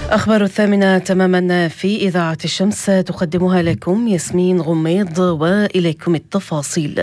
أخبار 8 تماما في إذاعة الشمس تقدمها لكم ياسمين غميض، وإليكم التفاصيل.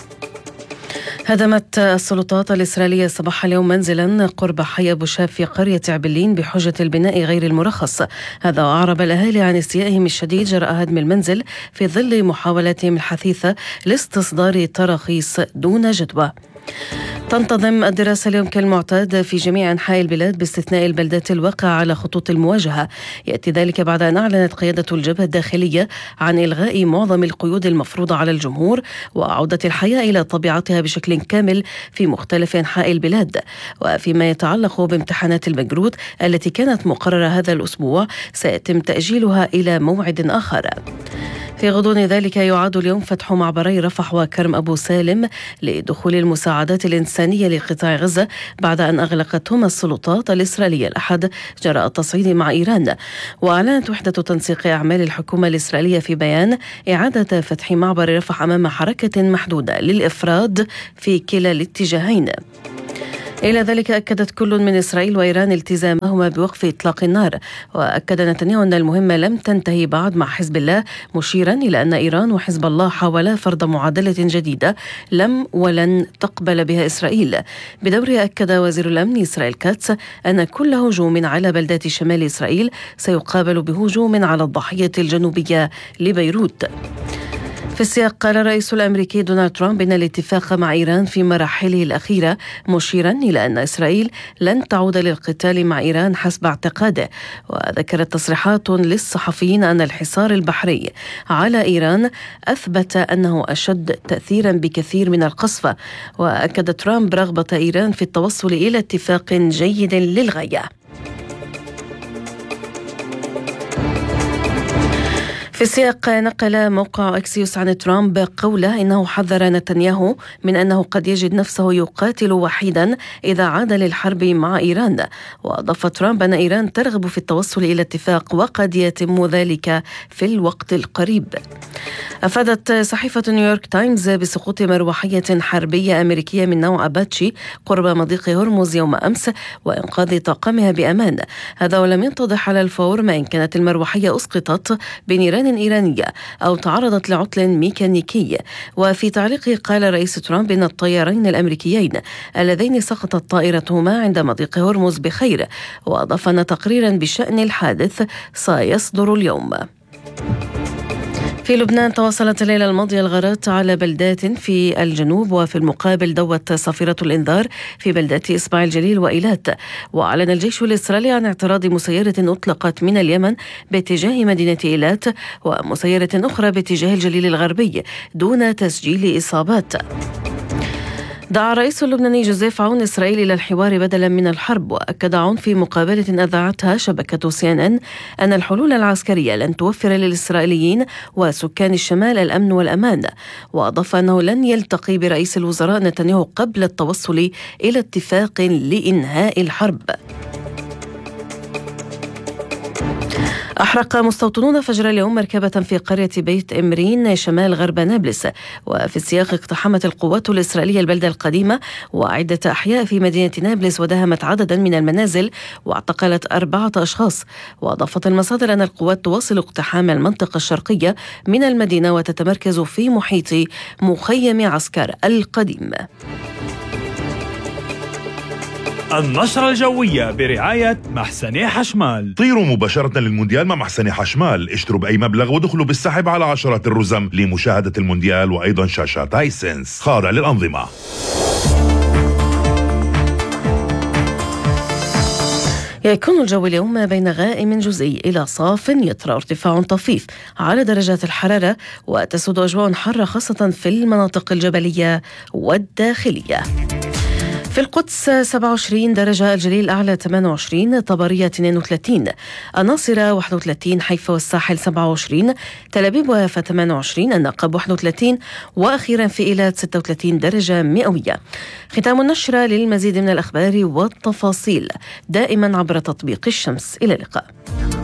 هدمت السلطات الإسرائيلية صباح اليوم منزلا قرب حي أبو شاب في قرية عبلين بحجة البناء غير المرخص. هذا أعرب الأهالي عن استيائهم الشديد جراء هدم المنزل في ظل محاولاتهم الحثيثة لاستصدار تراخيص دون جدوى. تنتظم الدراسة اليوم كالمعتاد في جميع أنحاء البلاد باستثناء البلدات الواقعة على خطوط المواجهة. يأتي ذلك بعد أن أعلنت قيادة الجبهة الداخلية عن إلغاء معظم القيود المفروضة على الجمهور وعودة الحياة إلى طبيعتها بشكل كامل في مختلف أنحاء البلاد. وفيما يتعلق بامتحانات البكالوريوس التي كانت مقررة هذا الأسبوع سيتم تأجيلها إلى موعد آخر. في غضون ذلك يعاد اليوم فتح معبري رفح وكرم أبو سالم لدخول المساعدات الإنسانية لقطاع غزة بعد أن أغلقتهما السلطات الإسرائيلية الأحد جراء التصعيد مع إيران. وأعلنت وحدة تنسيق أعمال الحكومة الإسرائيلية في بيان إعادة فتح معبر رفح أمام حركة محدودة للإفراد في كلا الاتجاهين. إلى ذلك أكدت كل من إسرائيل وإيران التزامهما بوقف إطلاق النار. وأكد نتنياهو أن المهمة لم تنتهي بعد مع حزب الله، مشيرا إلى أن إيران وحزب الله حاولا فرض معادلة جديدة لم ولن تقبل بها إسرائيل. بدوره أكد وزير الأمن إسرائيل كاتس أن كل هجوم على بلدات شمال إسرائيل سيقابل بهجوم على الضاحية الجنوبية لبيروت. في السياق قال الرئيس الأمريكي دونالد ترامب إن الاتفاق مع إيران في مراحله الأخيرة، مشيرا إلى أن إسرائيل لن تعود للقتال مع إيران حسب اعتقاده. وذكرت تصريحات للصحفيين أن الحصار البحري على إيران أثبت أنه أشد تأثيرا بكثير من القصف. وأكد ترامب رغبة إيران في التوصل إلى اتفاق جيد للغاية. في السياق نقل موقع أكسيوس عن ترامب قوله إنه حذر نتنياهو من أنه قد يجد نفسه يقاتل وحيدا إذا عاد للحرب مع إيران. وأضاف ترامب أن إيران ترغب في التوصل إلى اتفاق وقد يتم ذلك في الوقت القريب. أفادت صحيفة نيويورك تايمز بسقوط مروحية حربية أمريكية من نوع أباتشي قرب مضيق هرمز يوم أمس وإنقاذ طاقمها بأمان. هذا ولم يتضح على الفور ما إن كانت المروحية أسقطت بنيران إيرانية أو تعرضت لعطل ميكانيكي. وفي تعليقه قال رئيس ترامب إن الطيارين الأمريكيين اللذين سقطت طائرتهما عند مضيق هرمز بخير. وأضاف أن تقريرا بشأن الحادث سيصدر اليوم. في لبنان تواصلت الليلة الماضية الغارات على بلدات في الجنوب، وفي المقابل دوت صافرة الإنذار في بلدات إصبع الجليل وإيلات. وأعلن الجيش الإسرائيلي عن اعتراض مسيرة أطلقت من اليمن باتجاه مدينة إيلات ومسيرة أخرى باتجاه الجليل الغربي دون تسجيل إصابات. دعا الرئيس اللبناني جوزيف عون إسرائيل إلى الحوار بدلا من الحرب. وأكد عون في مقابلة أذاعتها شبكة CNN أن الحلول العسكرية لن توفر للإسرائيليين وسكان الشمال الأمن والأمان. وأضاف أنه لن يلتقي برئيس الوزراء نتنياهو قبل التوصل إلى اتفاق لإنهاء الحرب. أحرق مستوطنون فجر اليوم مركبة في قرية بيت إمرين شمال غرب نابلس. وفي السياق اقتحمت القوات الإسرائيلية البلدة القديمة وعدة أحياء في مدينة نابلس وداهمت عددا من المنازل واعتقلت 4 أشخاص. وأضافت المصادر أن القوات تواصل اقتحام المنطقة الشرقية من المدينة وتتمركز في محيط مخيم عسكر القديم. النشرة الجوية برعاية محسن حشمال. طيروا مباشرة للمونديال مع محسن حشمال، اشتروا بأي مبلغ ودخلوا بالسحب على عشرات الرزم لمشاهدة المونديال وأيضا شاشات هايسنس خاضع للأنظمة. يكون الجو اليوم بين غائم جزئي إلى صاف، يطرأ ارتفاع طفيف على درجات الحرارة وتسود أجواء حارة خاصة في المناطق الجبلية والداخلية. في القدس 27 درجة، الجليل الأعلى 28، طبرية 32، الناصرة 31، حيفا والساحل 27، تل أبيب ويافا 28، النقب 31، وأخيرا في إيلات 36 درجة مئوية. ختام النشرة. للمزيد من الأخبار والتفاصيل دائما عبر تطبيق الشمس. إلى اللقاء.